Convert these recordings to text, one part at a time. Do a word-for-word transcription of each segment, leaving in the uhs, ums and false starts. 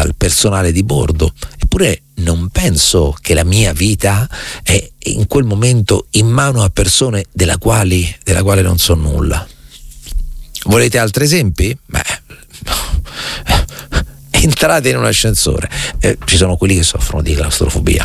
dal personale di bordo. Eppure non penso che la mia vita è in quel momento in mano a persone della quali, della quale non so nulla. Volete altri esempi? Beh, entrate in un ascensore, eh, ci sono quelli che soffrono di claustrofobia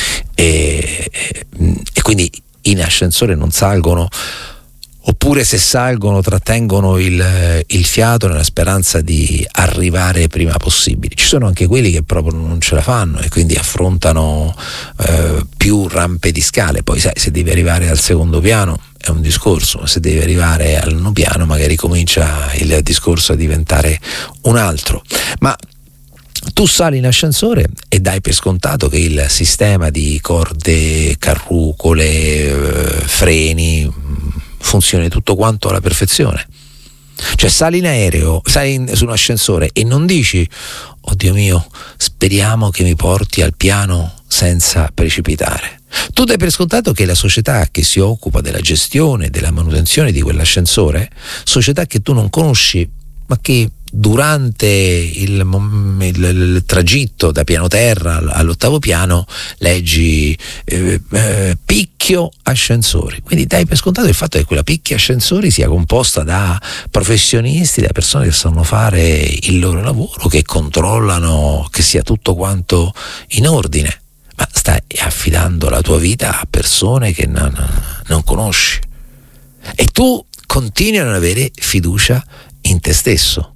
e, e, e quindi in ascensore non salgono, oppure se salgono trattengono il, il fiato nella speranza di arrivare prima possibile. Ci sono anche quelli che proprio non ce la fanno e quindi affrontano eh, più rampe di scale. Poi sai, se devi arrivare al secondo piano è un discorso, ma se devi arrivare al nono piano magari comincia il discorso a diventare un altro. Ma tu sali in ascensore e dai per scontato che il sistema di corde, carrucole, eh, freni funzioni tutto quanto alla perfezione. Cioè sali in aereo, sali in, su un ascensore e non dici: oddio mio, speriamo che mi porti al piano senza precipitare. Tu dai per scontato che la società che si occupa della gestione, della manutenzione di quell'ascensore, società che tu non conosci, ma che durante il, il, il tragitto da piano terra all'ottavo piano leggi eh, eh, picchio ascensori. Quindi dai per scontato il fatto che quella picchio ascensori sia composta da professionisti, da persone che sanno fare il loro lavoro, che controllano che sia tutto quanto in ordine. Ma stai affidando la tua vita a persone che non, non conosci e tu continui a non avere fiducia in te stesso.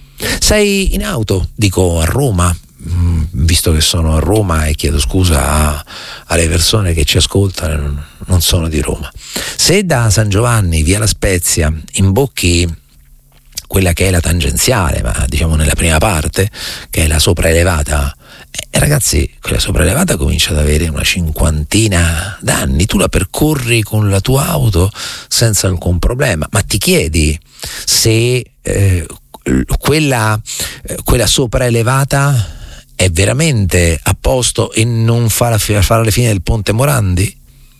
Sei in auto, dico a Roma, visto che sono a Roma e chiedo scusa a, alle persone che ci ascoltano e non, non sono di Roma. Se da San Giovanni via La Spezia imbocchi quella che è la tangenziale, ma diciamo nella prima parte, che è la sopraelevata, eh, ragazzi, quella sopraelevata comincia ad avere una cinquantina d'anni. Tu la percorri con la tua auto senza alcun problema, ma ti chiedi se eh, quella, eh, quella sopraelevata è veramente a posto e non fa la, fa la fine del ponte Morandi?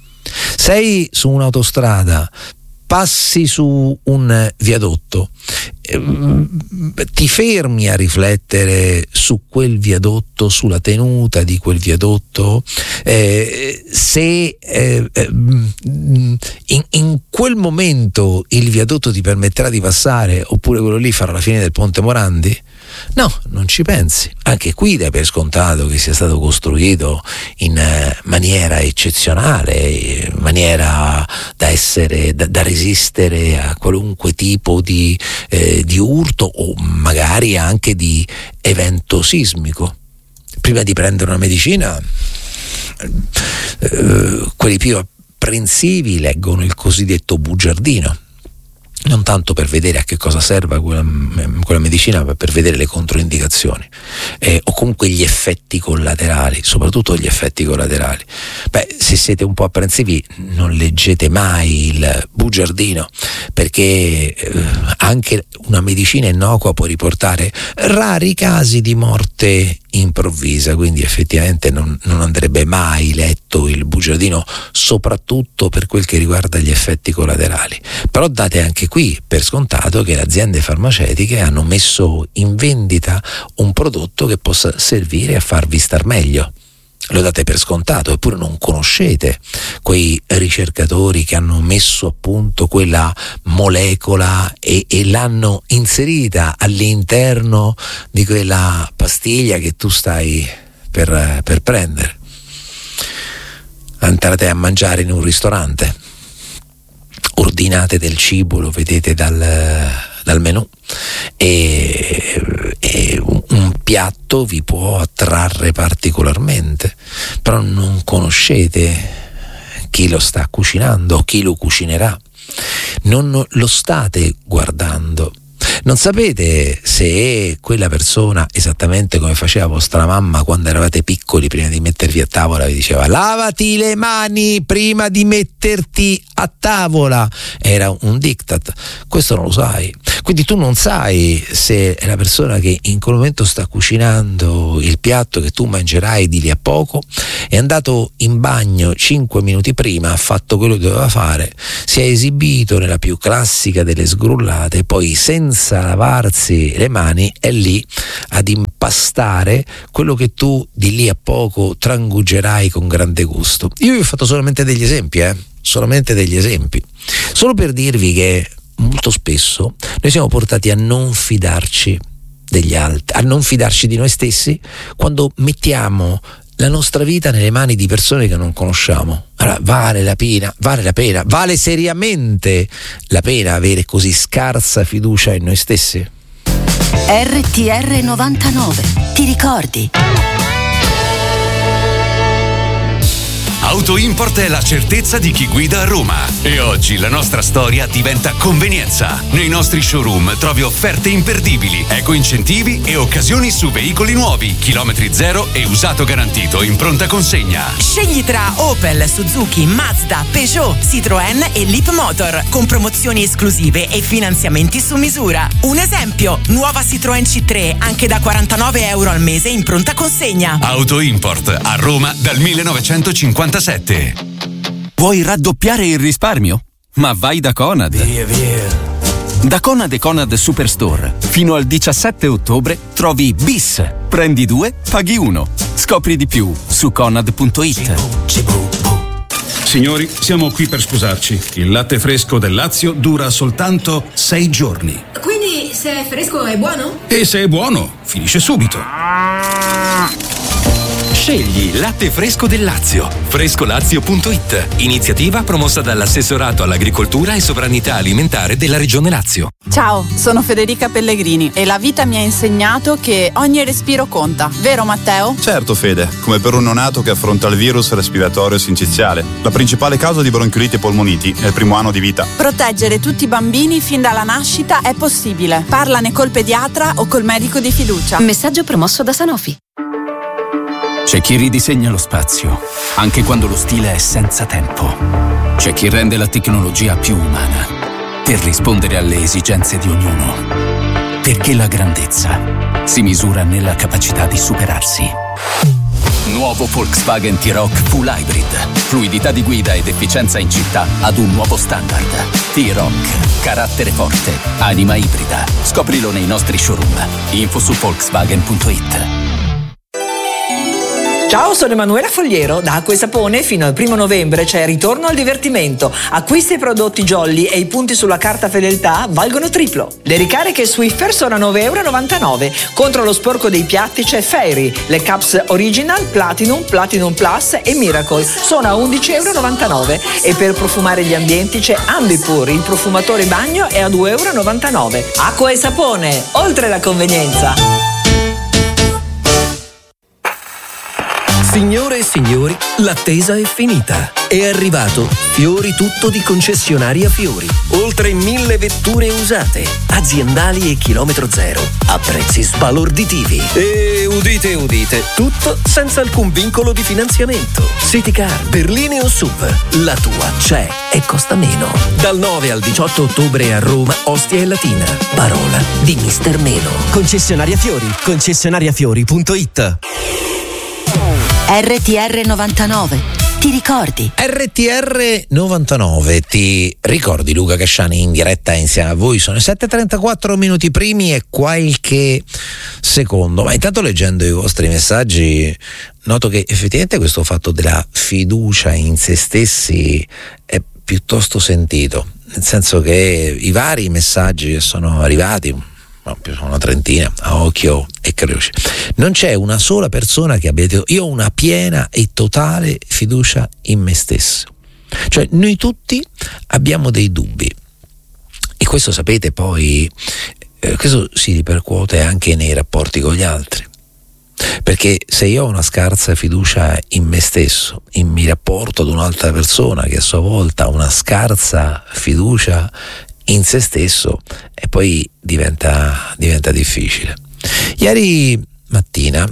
Sei su un'autostrada, passi su un viadotto, eh, ti fermi a riflettere su quel viadotto, sulla tenuta di quel viadotto, eh, se eh, in, in quel momento il viadotto ti permetterà di passare oppure quello lì farà la fine del ponte Morandi? No, non ci pensi. Anche qui dai per scontato che sia stato costruito in maniera eccezionale, in maniera da essere da, da resistere a qualunque tipo di, eh, di urto o magari anche di evento sismico. Prima di prendere una medicina, eh, quelli più apprensivi leggono il cosiddetto bugiardino. Non tanto per vedere a che cosa serva quella, quella medicina, ma per vedere le controindicazioni eh, o comunque gli effetti collaterali, soprattutto gli effetti collaterali. Beh, se siete un po' apprensivi, non leggete mai il bugiardino, perché eh, anche una medicina innocua può riportare rari casi di morte improvvisa, quindi effettivamente non, non andrebbe mai letto il bugiardino, soprattutto per quel che riguarda gli effetti collaterali. Però date anche qui per scontato che le aziende farmaceutiche hanno messo in vendita un prodotto che possa servire a farvi star meglio. Lo date per scontato, eppure non conoscete quei ricercatori che hanno messo a punto quella molecola e, e l'hanno inserita all'interno di quella pastiglia che tu stai per, per prendere. Entrate a mangiare in un ristorante, ordinate del cibo, lo vedete dal, dal menù e, e un, un piatto vi può attrarre particolarmente, però non conoscete chi lo sta cucinando o chi lo cucinerà, non lo state guardando. Non sapete se quella persona, esattamente come faceva vostra mamma quando eravate piccoli, prima di mettervi a tavola vi diceva lavati le mani prima di metterti a tavola, era un diktat. Questo non lo sai, quindi tu non sai se è la persona che in quel momento sta cucinando il piatto che tu mangerai di lì a poco è andato in bagno cinque minuti prima, ha fatto quello che doveva fare, si è esibito nella più classica delle sgrullate, poi senza senza lavarsi le mani è lì ad impastare quello che tu di lì a poco trangugerai con grande gusto. Io vi ho fatto solamente degli esempi, eh? solamente degli esempi, solo per dirvi che molto spesso noi siamo portati a non fidarci degli altri, a non fidarci di noi stessi quando mettiamo la nostra vita nelle mani di persone che non conosciamo. Allora, vale la pena, vale la pena, vale seriamente la pena avere così scarsa fiducia in noi stessi? R T R novantanove, ti ricordi? Auto Import è la certezza di chi guida a Roma. E oggi la nostra storia diventa convenienza. Nei nostri showroom trovi offerte imperdibili, eco incentivi e occasioni su veicoli nuovi, chilometri zero e usato garantito in pronta consegna. Scegli tra Opel, Suzuki, Mazda, Peugeot, Citroën e Leapmotor, con promozioni esclusive e finanziamenti su misura. Un esempio, nuova Citroën C tre anche da quarantanove euro al mese in pronta consegna. Auto Import a Roma dal millenovecentocinquantasette. Vuoi raddoppiare il risparmio? Ma vai da Conad. Via, via. Da Conad e Conad Superstore fino al diciassette ottobre trovi bis. Prendi due, paghi uno. Scopri di più su conad punto it. Signori, siamo qui per sposarci. Il latte fresco del Lazio dura soltanto sei giorni. Quindi se è fresco è buono? E se è buono, finisce subito. Scegli il latte fresco del Lazio. frescolazio punto it. Iniziativa promossa dall'Assessorato all'Agricoltura e Sovranità Alimentare della Regione Lazio. Ciao, sono Federica Pellegrini e la vita mi ha insegnato che ogni respiro conta. Vero Matteo? Certo Fede, come per un neonato che affronta il virus respiratorio sinciziale. La principale causa di bronchioliti e polmoniti è il primo anno di vita. Proteggere tutti i bambini fin dalla nascita è possibile. Parlane col pediatra o col medico di fiducia. Messaggio promosso da Sanofi. C'è chi ridisegna lo spazio, anche quando lo stile è senza tempo. C'è chi rende la tecnologia più umana, per rispondere alle esigenze di ognuno. Perché la grandezza si misura nella capacità di superarsi. Nuovo Volkswagen T-Roc Full Hybrid. Fluidità di guida ed efficienza in città ad un nuovo standard. T-Roc. Carattere forte. Anima ibrida. Scoprilo nei nostri showroom. Info su volkswagen punto it. Ciao, sono Emanuela Fogliero. Da Acqua e Sapone fino al primo novembre c'è Ritorno al divertimento. Acquisti i prodotti Jolly e i punti sulla carta fedeltà valgono triplo. Le ricariche Swiffer sono a nove virgola novantanove euro. Contro lo sporco dei piatti c'è Fairy. Le Cups Original, Platinum, Platinum Plus e Miracle sono a undici virgola novantanove euro. E per profumare gli ambienti c'è Ambipur. Il profumatore bagno è a due virgola novantanove euro. Acqua e Sapone, oltre la convenienza. Signore e signori, l'attesa è finita. È arrivato Fiori Tutto di Concessionaria Fiori. Oltre mille vetture usate, aziendali e chilometro zero, a prezzi sbalorditivi. E udite, udite, tutto senza alcun vincolo di finanziamento. City Car, berline o S U V, la tua c'è e costa meno. Dal nove al diciotto ottobre a Roma, Ostia e Latina. Parola di mister Meno. Concessionaria Fiori, concessionariafiori punto it. R T R novantanove, ti ricordi? R T R novantanove, ti ricordi? Luca Casciani in diretta insieme a voi. Sono sette e trentaquattro minuti primi e qualche secondo. Ma intanto, leggendo i vostri messaggi, noto che effettivamente questo fatto della fiducia in se stessi è piuttosto sentito, nel senso che i vari messaggi che sono arrivati, una trentina a occhio e croce, non c'è una sola persona che abbia detto io ho una piena e totale fiducia in me stesso. Cioè noi tutti abbiamo dei dubbi e questo, sapete, poi eh, questo si ripercuote anche nei rapporti con gli altri, perché se io ho una scarsa fiducia in me stesso, in mi rapporto ad un'altra persona che a sua volta ha una scarsa fiducia in se stesso, e poi diventa, diventa difficile. Ieri mattina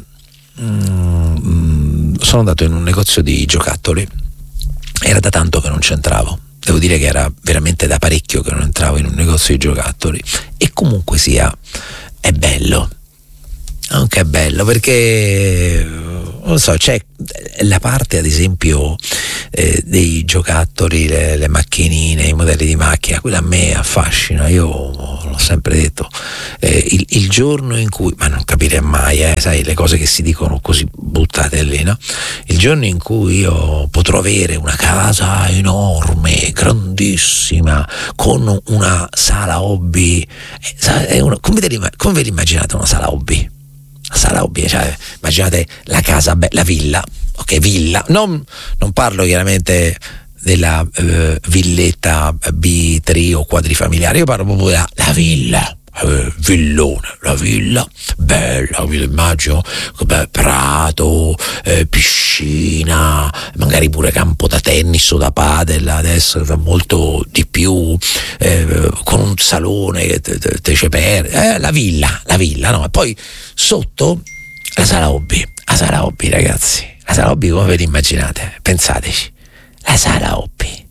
mm, sono andato in un negozio di giocattoli, era da tanto che non c'entravo, devo dire che era veramente da parecchio che non entravo in un negozio di giocattoli, e comunque sia è bello, anche è bello perché non so, c'è la parte ad esempio eh, dei giocattoli, le, le macchinine, i modelli di macchina, quella a me affascina. Io l'ho sempre detto, eh, il, il giorno in cui, ma non capire mai, eh, sai, le cose che si dicono così buttate lì, no? Il giorno in cui io potrò avere una casa enorme, grandissima, con una sala hobby, è una, come, ve come ve l'immaginate una sala hobby? La sala hobby, cioè, immaginate la casa, la villa, ok, villa, non, non parlo chiaramente della eh, villetta B tre o quadrifamiliare, io parlo proprio della la villa, eh, villone, la villa bella, vi immagino, beh, prato, eh, piscina, magari pure campo da tennis o da padel, adesso fa molto di più, eh, con un salone che te, te, te c'è per, eh, la villa, la villa, no? E poi sotto la sala hobby, la sala hobby, ragazzi, la sala hobby come ve l'immaginate? Pensateci. La sala hobby,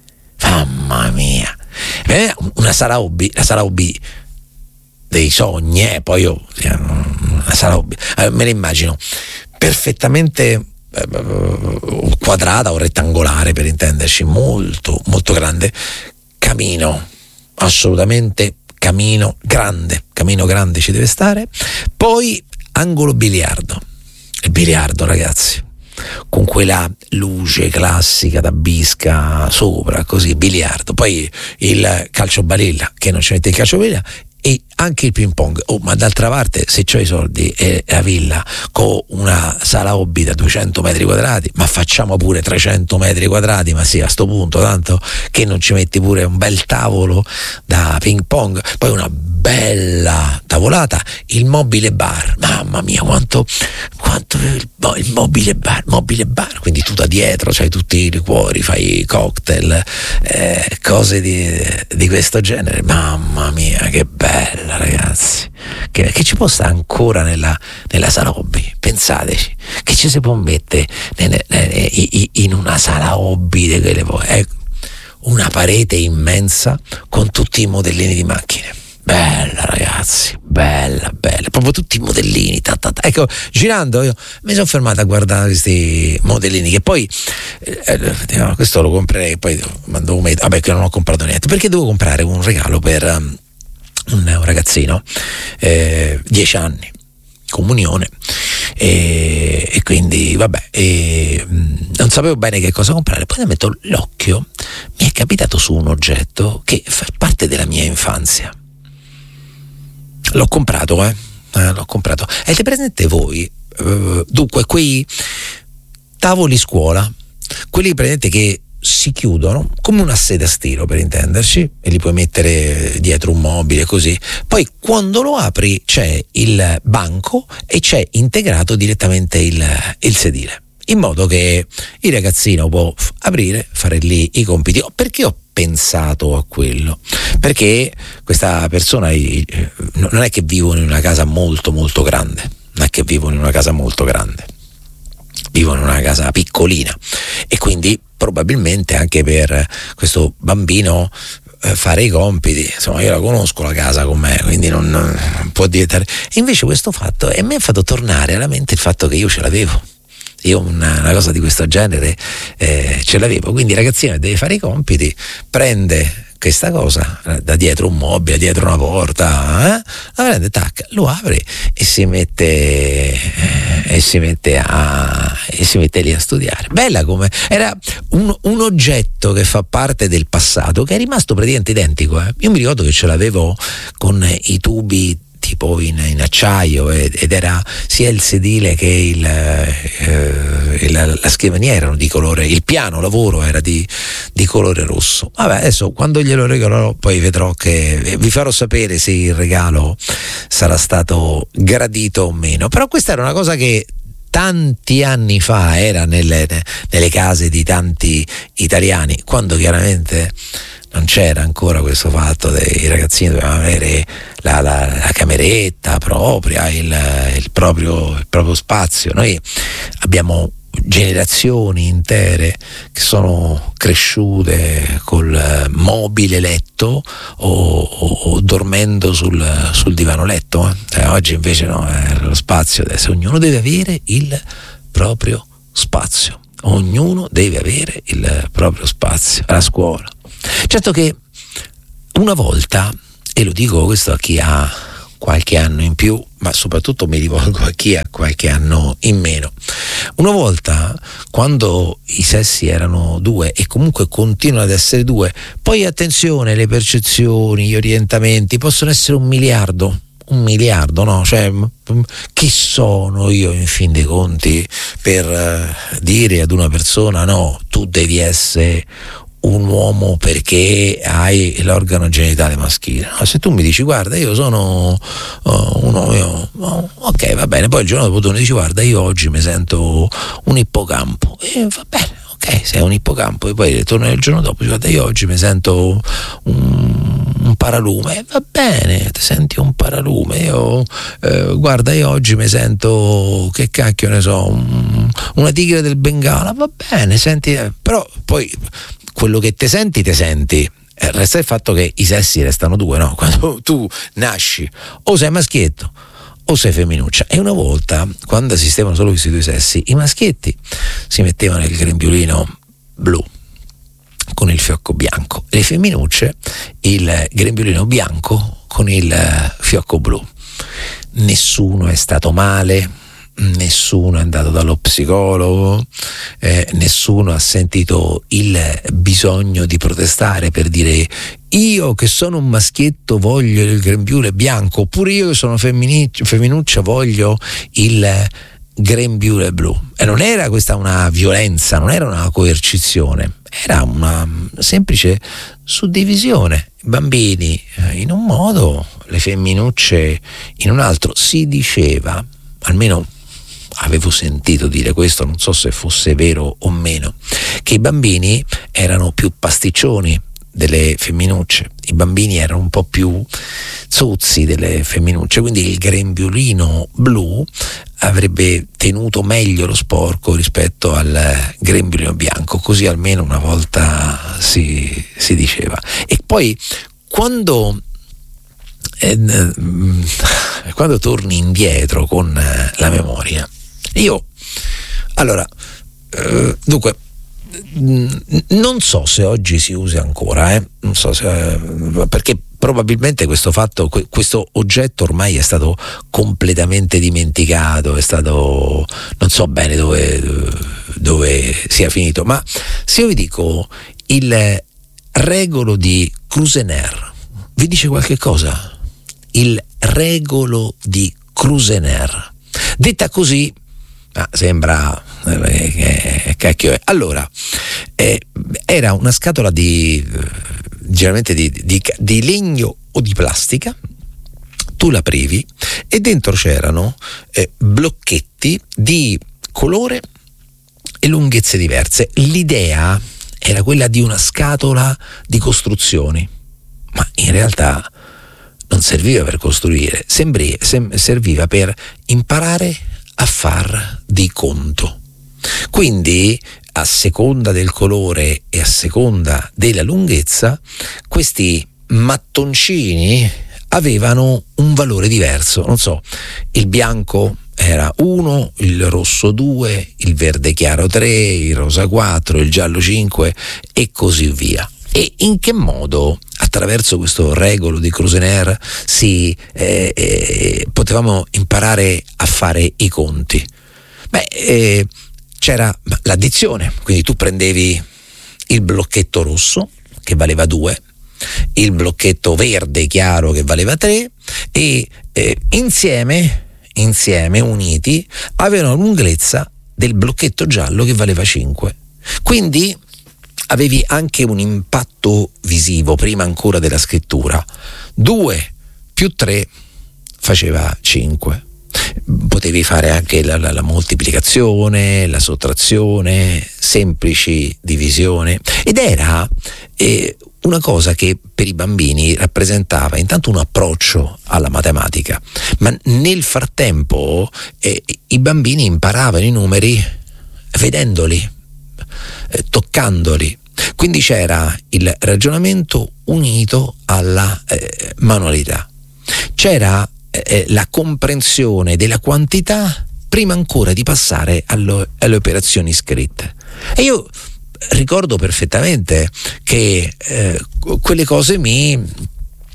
mamma mia, eh, una sala hobby, la sala hobby dei sogni, eh, poi io, una sala hobby, eh, me la immagino perfettamente eh, quadrata o rettangolare, per intenderci, molto, molto grande, camino, assolutamente camino grande, camino grande ci deve stare, poi angolo biliardo, il biliardo, ragazzi, con quella luce classica da bisca sopra, così, biliardo, poi il calcio balilla, che non ci mette il calcio balilla, e anche il ping pong. Oh, ma d'altra parte, se c'ho i soldi e la villa con una sala hobby da duecento metri quadrati, ma facciamo pure trecento metri quadrati, ma sì, a sto punto, tanto che non ci metti pure un bel tavolo da ping pong, poi una bella tavolata, il mobile bar, mamma mia, quanto, quanto il, il mobile bar, mobile bar, quindi tu da dietro c'hai tutti i liquori, fai cocktail, eh, cose di, di questo genere, mamma mia, che bella, ragazzi, che, che ci può stare ancora nella, nella sala hobby, pensateci, che ci si può mettere in una sala hobby di quelle poi, eh, una parete immensa con tutti i modellini di macchine. Bella, ragazzi, bella, bella, proprio tutti i modellini, ta, ta, ta. Ecco, girando io mi sono fermato a guardare questi modellini che poi eh, no, questo lo comprerei, poi mando un mail, vabbè, che non ho comprato niente, perché devo comprare un regalo per um, un, un ragazzino, eh, dieci anni, comunione, e, e quindi vabbè, e, mh, non sapevo bene che cosa comprare, poi mi metto l'occhio, mi è capitato su un oggetto che fa parte della mia infanzia. L'ho comprato, eh? eh l'ho comprato. Avete presente voi? Uh, dunque, quei tavoli scuola, quelli presente che si chiudono come una sede a stiro, per intenderci, e li puoi mettere dietro un mobile così. Poi quando lo apri c'è il banco e c'è integrato direttamente il, il sedile, in modo che il ragazzino può aprire, fare lì i compiti. Perché ho pensato a quello? Perché questa persona, non è che vivono in una casa molto molto grande, non è che vivono in una casa molto grande, vivono in una casa piccolina, e quindi probabilmente anche per questo bambino eh, fare i compiti, insomma, io la conosco la casa com'è, quindi non, non può diventare. E invece questo fatto, e mi ha fatto tornare alla mente il fatto che io ce l'avevo. Io una, una cosa di questo genere eh, ce l'avevo, quindi il ragazzino deve fare i compiti, prende questa cosa da dietro un mobile, dietro una porta, eh? La prende, tac, lo apre e si mette eh, e si mette a e si mette lì a studiare. Bella come era un, un oggetto che fa parte del passato, che è rimasto praticamente identico. Eh? Io mi ricordo che ce l'avevo con i tubi tipo in, in acciaio, ed era sia il sedile che il, eh, la, la scrivania erano di colore, il piano lavoro era di, di colore rosso. Vabbè, adesso quando glielo regalerò poi vedrò, che vi farò sapere se il regalo sarà stato gradito o meno. Però questa era una cosa che tanti anni fa era nelle, nelle case di tanti italiani, quando chiaramente non c'era ancora questo fatto dei ragazzini dovevano avere la, la, la cameretta propria, il, il, proprio, il proprio spazio. Noi abbiamo generazioni intere che sono cresciute col mobile letto o, o, o dormendo sul, sul divano letto. Eh. Cioè, oggi invece no, è lo spazio, adesso ognuno deve avere il proprio spazio. Ognuno deve avere il proprio spazio alla scuola. Certo che una volta e lo dico questo a chi ha qualche anno in più, ma soprattutto mi rivolgo a chi ha qualche anno in meno. Una volta, quando i sessi erano due e comunque continuano ad essere due, poi attenzione, le percezioni, gli orientamenti possono essere un miliardo, un miliardo, no? Cioè, chi sono io in fin dei conti per uh, dire ad una persona no, tu devi essere un uomo perché hai l'organo genitale maschile. No, se tu mi dici guarda io sono uh, uno io, oh, ok va bene, poi il giorno dopo tu mi dici guarda io oggi mi sento un ippocampo e va bene, ok, sei un ippocampo, e poi ritorno il giorno dopo e dici guarda io oggi mi sento un, un paralume, e va bene, ti senti un paralume, io eh, guarda io oggi mi sento che cacchio ne so un, una tigre del Bengala, va bene, senti, eh, però poi quello che te senti, te senti. Eh, resta il fatto che i sessi restano due, no? Quando tu nasci o sei maschietto o sei femminuccia. E una volta, quando esistevano solo questi due sessi, i maschietti si mettevano il grembiulino blu con il fiocco bianco e le femminucce il grembiulino bianco con il fiocco blu. Nessuno è stato male, nessuno è andato dallo psicologo, eh, nessuno ha sentito il bisogno di protestare per dire io che sono un maschietto voglio il grembiule bianco, oppure io che sono femminuccia, femminuccia voglio il grembiule blu. E non era questa una violenza, non era una coercizione, era una semplice suddivisione. I bambini in un modo, le femminucce in un altro. Si diceva, almeno avevo sentito dire questo, non so se fosse vero o meno, che i bambini erano più pasticcioni delle femminucce, i bambini erano un po' più zozzi delle femminucce, quindi il grembiulino blu avrebbe tenuto meglio lo sporco rispetto al grembiulino bianco, così almeno una volta si, si diceva. E poi quando eh, quando torni indietro con la memoria, io allora eh, dunque non so se oggi si usa ancora, eh? non so se, perché probabilmente questo fatto, questo oggetto ormai è stato completamente dimenticato, è stato, non so bene dove, dove sia finito, ma se io vi dico il regolo di Krusener, vi dice qualche cosa? Il regolo di Krusener, detta così ah, sembra eh, che cacchio è. Allora eh, era una scatola di generalmente di, di, di legno o di plastica, tu l'aprivi e dentro c'erano eh, blocchetti di colore e lunghezze diverse. L'idea era quella di una scatola di costruzioni, ma in realtà non serviva per costruire, sembri, sem- serviva per imparare a far di conto. Quindi a seconda del colore e a seconda della lunghezza questi mattoncini avevano un valore diverso, non so, il bianco era uno, il rosso due, il verde chiaro tre, il rosa quattro, il giallo cinque e così via. E in che modo attraverso questo regolo di Krusener si eh, eh, potevamo imparare a fare i conti? Beh, eh, c'era l'addizione, quindi tu prendevi il blocchetto rosso che valeva due, il blocchetto verde chiaro che valeva tre e eh, insieme, insieme, uniti, avevano la lunghezza del blocchetto giallo che valeva cinque. Quindi avevi anche un impatto visivo prima ancora della scrittura. due più tre faceva cinque. Potevi fare anche la, la, la moltiplicazione, la sottrazione, semplici divisione, ed era eh, una cosa che per i bambini rappresentava intanto un approccio alla matematica, ma nel frattempo eh, i bambini imparavano i numeri vedendoli, eh, toccandoli. Quindi c'era il ragionamento unito alla eh, manualità, c'era eh, la comprensione della quantità prima ancora di passare allo, alle operazioni scritte. E io ricordo perfettamente che eh, quelle cose mi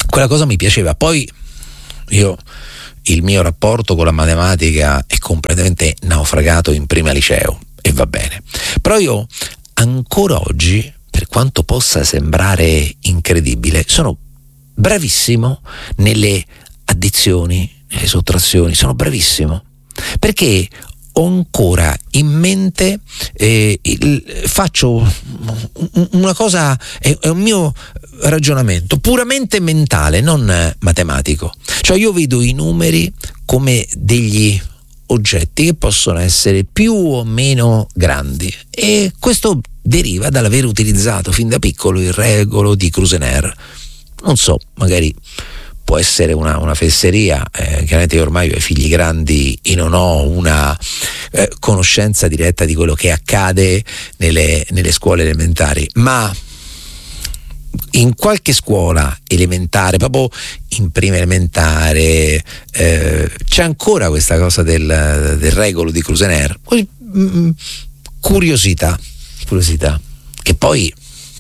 quella cosa mi piaceva. Poi io, il mio rapporto con la matematica è completamente naufragato in prima liceo e va bene, però io ancora oggi, per quanto possa sembrare incredibile, sono bravissimo nelle addizioni, nelle sottrazioni, sono bravissimo perché ho ancora in mente, eh, il, faccio una cosa, è, è un mio ragionamento puramente mentale, non matematico. Cioè io vedo i numeri come degli oggetti che possono essere più o meno grandi, e questo deriva dall'aver utilizzato fin da piccolo il regolo di Krusener. Non so, magari può essere una, una fesseria, eh, chiaramente io ormai ho i figli grandi e non ho una eh, conoscenza diretta di quello che accade nelle, nelle scuole elementari, ma in qualche scuola elementare, proprio in prima elementare, eh, c'è ancora questa cosa del, del regolo di Krusener. Curiosità, curiosità, che poi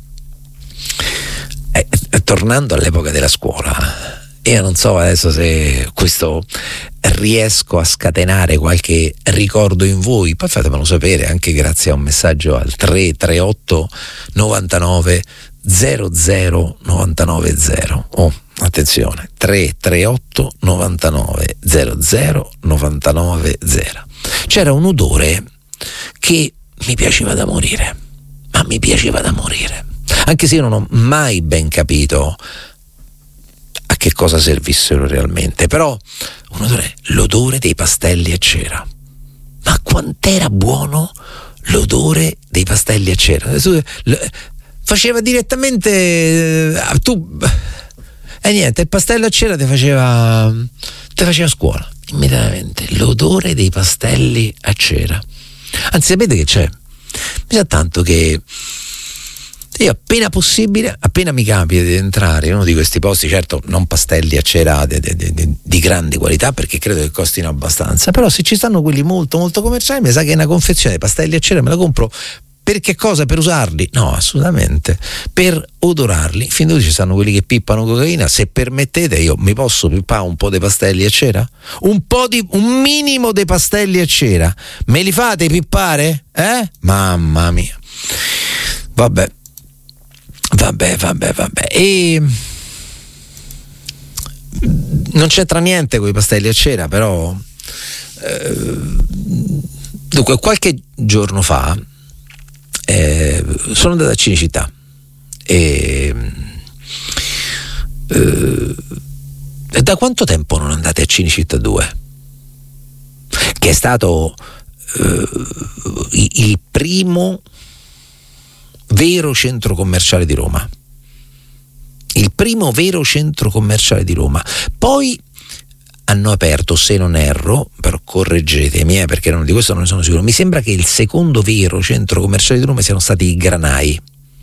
eh, tornando all'epoca della scuola, io non so adesso se questo riesco a scatenare qualche ricordo in voi, poi fatemelo sapere anche grazie a un messaggio al tre tre otto novantanove zero zero novantanove zero. Oh, attenzione, tre tre otto novantanove zero zero novantanove zero. C'era un odore che mi piaceva da morire, ma mi piaceva da morire, anche se io non ho mai ben capito a che cosa servissero realmente, però un odore, l'odore dei pastelli a cera. Ma quant'era buono l'odore dei pastelli a cera! Faceva direttamente tu, e niente, il pastello a cera ti faceva ti faceva a scuola immediatamente, l'odore dei pastelli a cera. Anzi, sapete che c'è? Mi sa tanto che io appena possibile, appena mi capita di entrare in uno di questi posti, certo non pastelli a cera di, di, di, di grande qualità, perché credo che costino abbastanza, però se ci stanno quelli molto molto commerciali, mi sa che una confezione di pastelli a cera me la compro. Per che cosa? Per usarli? No, assolutamente, per odorarli. Fin dove ci stanno quelli che pippano cocaina, se permettete io mi posso pippare un po' dei pastelli a cera? Un po' di, un minimo dei pastelli a cera, me li fate pippare? Eh? Mamma mia. Vabbè. Vabbè, vabbè, vabbè. E non c'entra niente con i pastelli a cera, però eh, dunque qualche giorno fa eh, sono andato a Cinecittà e eh, da quanto tempo non andate a Cinecittà due? Che è stato eh, il primo vero centro commerciale di Roma, il primo vero centro commerciale di Roma. Poi hanno aperto, se non erro, però correggetemi eh, perché non, di questo non ne sono sicuro, mi sembra che il secondo vero centro commerciale di Roma siano stati i Granai,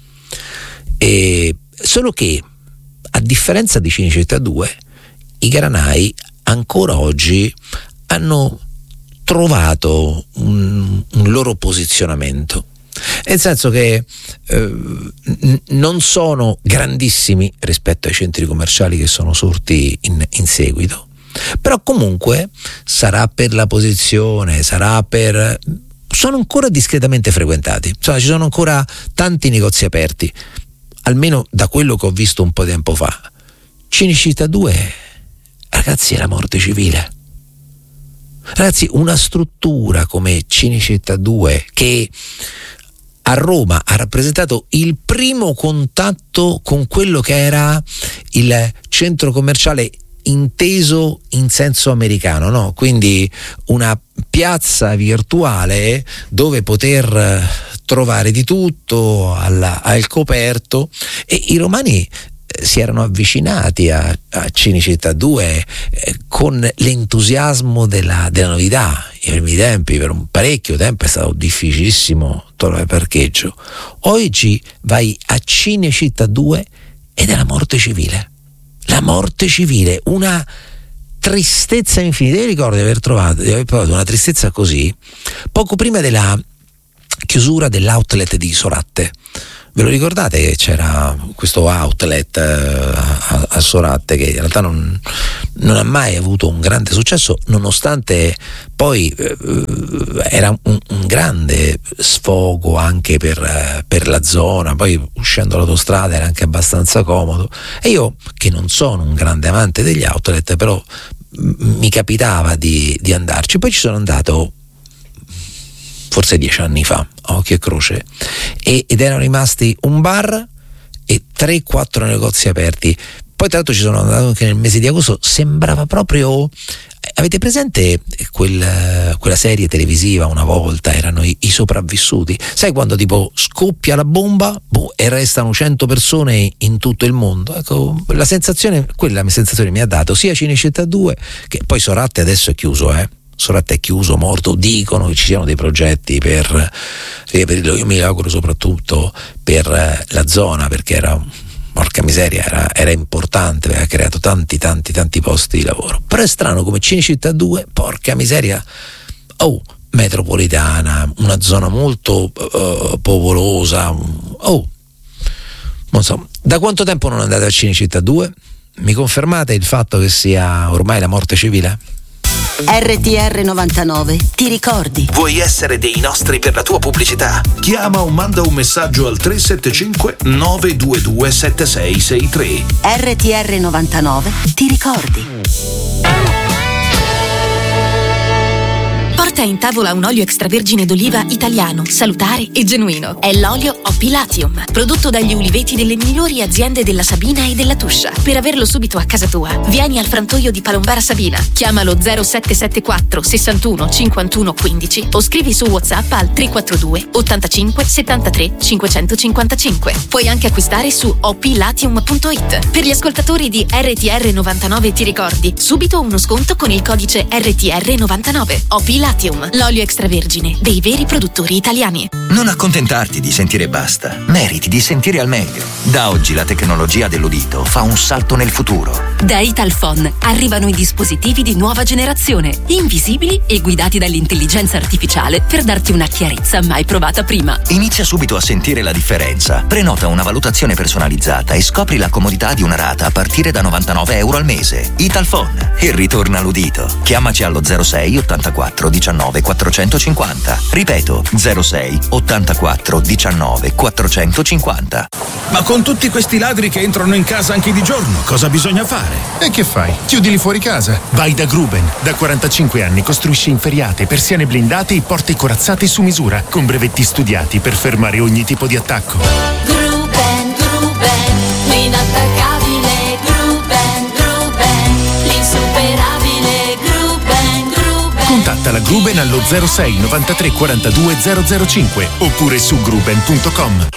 e, solo che a differenza di Cinecittà due, i Granai ancora oggi hanno trovato un, un loro posizionamento, nel senso che eh, n- non sono grandissimi rispetto ai centri commerciali che sono sorti in, in seguito, però comunque sarà per la posizione, sarà per sono ancora discretamente frequentati, insomma ci sono ancora tanti negozi aperti, almeno da quello che ho visto un po' di tempo fa. Cinecittà due, ragazzi, è la morte civile. Ragazzi, una struttura come Cinecittà due, che a Roma ha rappresentato il primo contatto con quello che era il centro commerciale inteso in senso americano, no? Quindi una piazza virtuale dove poter trovare di tutto alla, al coperto, e i romani si erano avvicinati a, a Cinecittà due eh, con l'entusiasmo della, della novità. I primi tempi, per un parecchio tempo, è stato difficilissimo trovare parcheggio. Oggi vai a Cinecittà due ed è la morte civile. La morte civile, una tristezza infinita. Io ricordo di aver trovato, di aver provato una tristezza così poco prima della chiusura dell'outlet di Isoratte, ve lo ricordate che c'era questo outlet a, a Sorate che in realtà non, non ha mai avuto un grande successo, nonostante poi eh, era un, un grande sfogo anche per, per la zona, poi uscendo dall'autostrada era anche abbastanza comodo, e io che non sono un grande amante degli outlet, però m- mi capitava di, di andarci. Poi ci sono andato forse dieci anni fa, a occhio e croce, e, ed erano rimasti un bar e tre quattro negozi aperti. Poi tra l'altro ci sono andato anche nel mese di agosto, sembrava proprio, avete presente quel, quella serie televisiva una volta, erano i, i sopravvissuti, sai quando tipo scoppia la bomba boh, e restano cento persone in tutto il mondo? Ecco, la sensazione, quella sensazione mi ha dato sia Cinecittà due, che poi Sorate adesso è chiuso, eh Sorate è chiuso, morto, dicono che ci siano dei progetti per riaprirlo, io mi auguro soprattutto per la zona, perché era, porca miseria, era, era importante, aveva creato tanti tanti tanti posti di lavoro. Però è strano come Cinecittà due, porca miseria, oh, metropolitana, una zona molto uh, popolosa, oh, non so, da quanto tempo non andate a Cinecittà due? Mi confermate il fatto che sia ormai la morte civile? R T R novantanove, ti ricordi? Vuoi essere dei nostri per la tua pubblicità? Chiama o manda un messaggio al tre sette cinque nove due due sette sei sei tre. R T R novantanove, ti ricordi? Porta in tavola un olio extravergine d'oliva italiano, salutare e genuino. È l'olio Opilatium, prodotto dagli uliveti delle migliori aziende della Sabina e della Tuscia. Per averlo subito a casa tua, vieni al frantoio di Palombara Sabina. Chiamalo zero sette sette quattro sessantuno cinquantuno quindici o scrivi su WhatsApp al tre quattro due ottantacinque settantatré cinquecentocinquantacinque. Puoi anche acquistare su opilatium punto it. Per gli ascoltatori di R T R novantanove ti ricordi, subito uno sconto con il codice R T R novantanove. Opilatium, l'olio extravergine dei veri produttori italiani. Non accontentarti di sentire basta, meriti di sentire al meglio. Da oggi la tecnologia dell'udito fa un salto nel futuro. Da Italphone arrivano i dispositivi di nuova generazione, invisibili e guidati dall'intelligenza artificiale per darti una chiarezza mai provata prima. Inizia subito a sentire la differenza. Prenota una valutazione personalizzata e scopri la comodità di una rata a partire da novantanove euro al mese. Italphone, e ritorna l'udito. Chiamaci allo zero sei ottantaquattro diciannove quattrocentocinquanta. Ripeto, zero sei ottantaquattro diciannove quattrocentocinquanta. Ma con tutti questi ladri che entrano in casa anche di giorno, cosa bisogna fare? E che fai? Chiudili fuori casa. Vai da Gruben. Da quarantacinque anni costruisce inferriate, persiane blindate e porte corazzate su misura, con brevetti studiati per fermare ogni tipo di attacco. Gruben, Gruben, l'inattaccabile Gruben, Gruben, l'insuperabile Gruben, Gruben. Contatta la Gruben allo zero sei novantatré quarantadue zero zero cinque oppure su gruben punto com.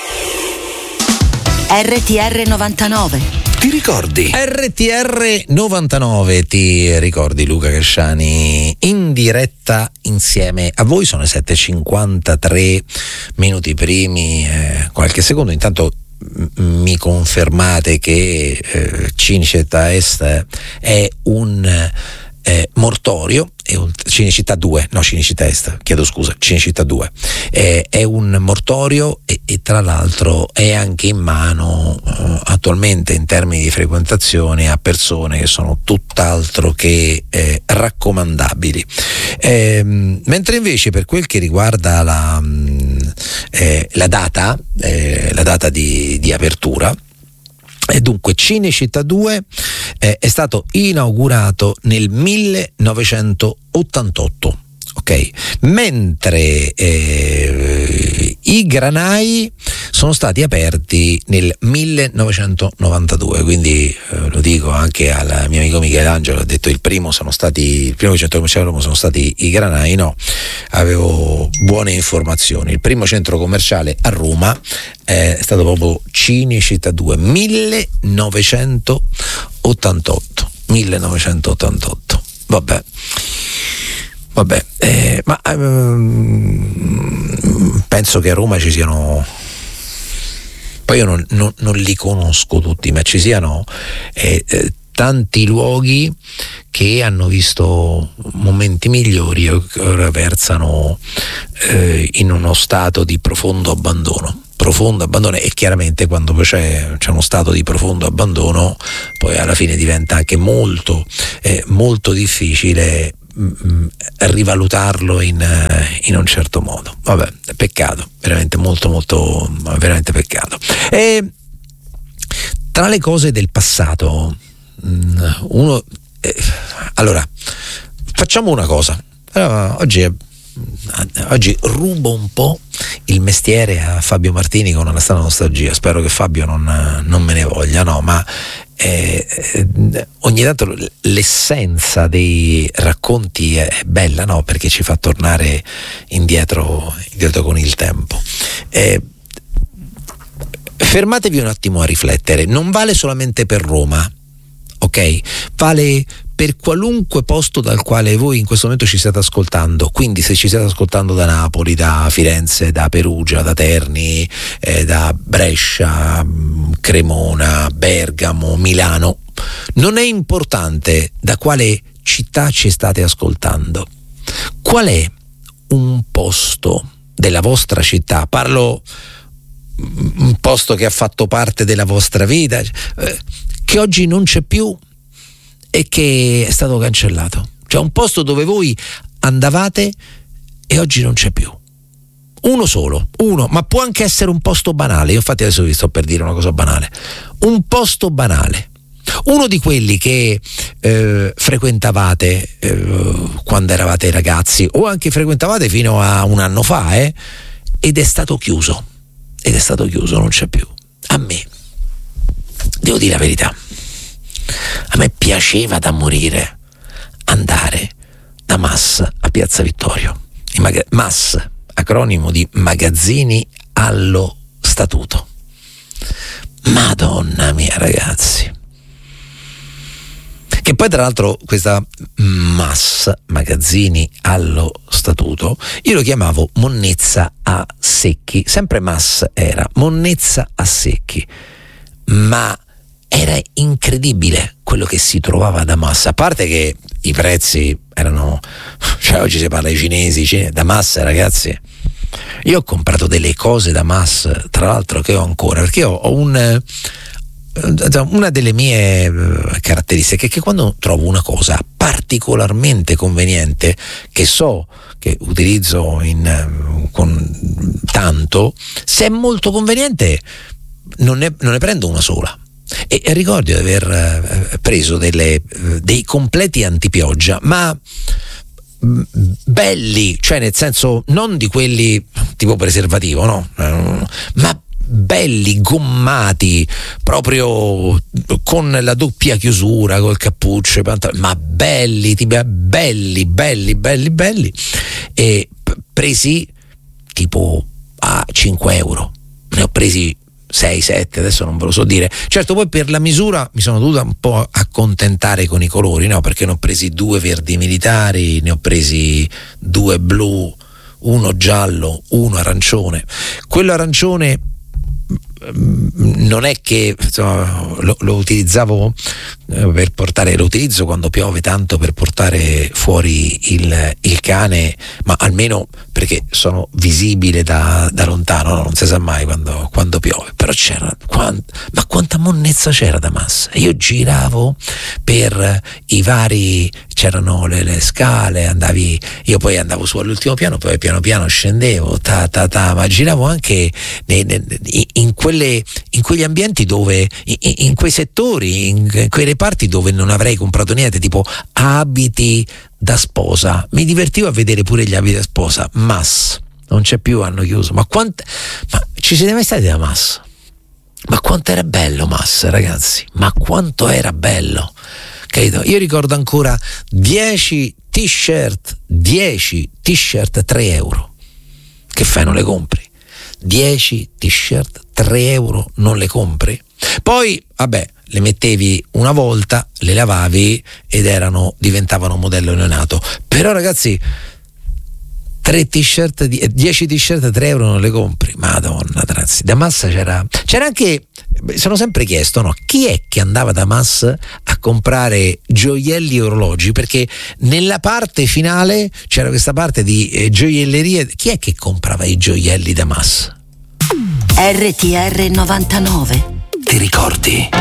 R T R novantanove. Ti ricordi? R T R novantanove, ti ricordi Luca Casciani in diretta insieme a voi. Sono le sette e cinquantatré minuti primi, eh, qualche secondo. Intanto m- mi confermate che eh, Cinecittà Est è un eh, mortorio, è un, Cinecittà due, no Cinecittà Est, chiedo scusa, Cinecittà due, eh, è un mortorio e, e tra l'altro è anche in mano eh, attualmente in termini di frequentazione a persone che sono tutt'altro che eh, raccomandabili. Eh, mentre invece per quel che riguarda la, eh, la data, eh, la data di, di apertura, e dunque Cinecittà due eh, è stato inaugurato nel millenovecentottantotto, ok? Mentre eh, i granai sono stati aperti nel millenovecentonovantadue, quindi eh, lo dico anche al mio amico Michelangelo, ha detto il primo sono stati il primo centro commerciale a Roma sono stati i granai. No, avevo buone informazioni. Il primo centro commerciale a Roma è stato proprio Cinecittà due, millenovecentottantotto. millenovecentottantotto. Vabbè. Vabbè, eh, ma ehm, penso che a Roma ci siano, poi io non, non, non li conosco tutti, ma ci siano eh, eh, tanti luoghi che hanno visto momenti migliori e ora versano eh, in uno stato di profondo abbandono. profondo abbandono, e chiaramente quando poi c'è, c'è uno stato di profondo abbandono poi alla fine diventa anche molto eh, molto difficile mh, rivalutarlo in, in un certo modo. Vabbè, peccato, veramente molto molto veramente peccato. E tra le cose del passato mh, uno eh, allora facciamo una cosa. Allora, oggi è Oggi rubo un po' il mestiere a Fabio Martini con una strana nostalgia. Spero che Fabio non, non me ne voglia, no, ma eh, eh, ogni tanto l'essenza dei racconti è bella, no? Perché ci fa tornare indietro, indietro con il tempo. Eh, fermatevi un attimo a riflettere. Non vale solamente per Roma, ok? Vale per qualunque posto dal quale voi in questo momento ci state ascoltando. Quindi se ci state ascoltando da Napoli, da Firenze, da Perugia, da Terni, eh, da Brescia, Cremona, Bergamo, Milano, non è importante da quale città ci state ascoltando. Qual è un posto della vostra città? Parlo un posto che ha fatto parte della vostra vita, eh, che oggi non c'è più e che è stato cancellato. Cioè un posto dove voi andavate e oggi non c'è più. Uno solo, uno, ma può anche essere un posto banale. Io infatti adesso vi sto per dire una cosa banale. Un posto banale. Uno di quelli che eh, frequentavate eh, quando eravate ragazzi, o anche frequentavate fino a un anno fa, eh, ed è stato chiuso. Ed è stato chiuso, non c'è più. A me, devo dire la verità, a me piaceva da morire andare da M A S a Piazza Vittorio. I maga- M A S, acronimo di Magazzini allo Statuto. Madonna mia, ragazzi. Che poi tra l'altro questa M A S, Magazzini allo Statuto, io lo chiamavo monnezza a secchi. Sempre M A S era monnezza a secchi, ma era incredibile quello che si trovava da M A S. A parte che i prezzi erano, cioè oggi si parla di cinesi, cinesi da M A S, ragazzi. Io ho comprato delle cose da M A S, tra l'altro, che ho ancora, perché ho, ho un una delle mie caratteristiche è che quando trovo una cosa particolarmente conveniente, che so che utilizzo in, con tanto, se è molto conveniente non ne, non ne prendo una sola. E, e ricordo di aver preso delle, dei completi antipioggia, ma belli, cioè nel senso non di quelli tipo preservativo, no, ma belli, gommati, proprio con la doppia chiusura, col cappuccio, ma belli, tipo, belli, belli, belli, belli, e presi tipo a cinque euro. Ne ho presi sei sette, adesso non ve lo so dire. Certo, poi per la misura mi sono dovuta un po' accontentare con i colori, no? Perché ne ho presi due verdi militari, ne ho presi due blu, uno giallo, uno arancione. Quello arancione non è che insomma, lo, lo utilizzavo eh, per portare, lo utilizzo quando piove tanto per portare fuori il, il cane, ma almeno perché sono visibile da, da lontano, no? Non si sa mai quando, quando piove. Però c'era quant, ma quanta monnezza c'era da massa. Io giravo per i vari, c'erano le, le scale, andavi, io poi andavo su all'ultimo piano, poi piano piano scendevo, ta ta ta, ma giravo anche nei, nei, in quelle in quegli ambienti dove, in, in quei settori, in, in quei reparti dove non avrei comprato niente, tipo abiti da sposa. Mi divertivo a vedere pure gli abiti da sposa. M A S non c'è più, hanno chiuso. Ma quant, ma ci siete mai stati da M A S? Ma quanto era bello M A S, ragazzi, ma quanto era bello, capito? Io ricordo ancora dieci t-shirt, dieci t-shirt tre euro. Che fai, non le compri? dieci t-shirt tre euro, non le compri? Poi vabbè, le mettevi una volta, le lavavi ed erano, diventavano modello neonato. Però ragazzi, tre t-shirt, dieci t-shirt tre euro non le compri? Madonna, ragazzi, da Massa c'era c'era anche, sono sempre chiesto, no, chi è che andava da Mass a comprare gioielli e orologi? Perché nella parte finale c'era questa parte di eh, gioiellerie. Chi è che comprava i gioielli da Mass? R T R novantanove. Ti ricordi?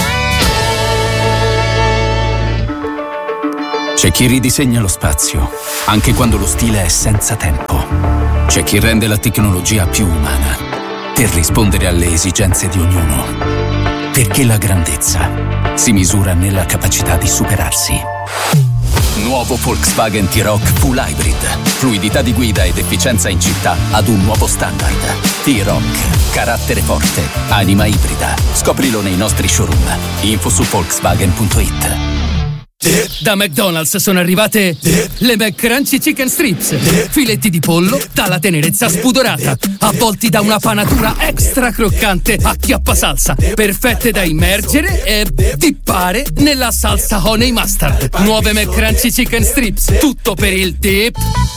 C'è chi ridisegna lo spazio, anche quando lo stile è senza tempo. C'è chi rende la tecnologia più umana, per rispondere alle esigenze di ognuno. Perché la grandezza si misura nella capacità di superarsi. Nuovo Volkswagen T-Roc Full Hybrid. Fluidità di guida ed efficienza in città ad un nuovo standard. T-Roc. Carattere forte. Anima ibrida. Scoprilo nei nostri showroom. Info su volkswagen punto it. Da McDonald's sono arrivate le McCrunchy Chicken Strips. Filetti di pollo dalla tenerezza spudorata, avvolti da una panatura extra croccante a chiappasalsa, perfette da immergere e dippare nella salsa honey mustard. Nuove McCrunchy Chicken Strips, tutto per il dip.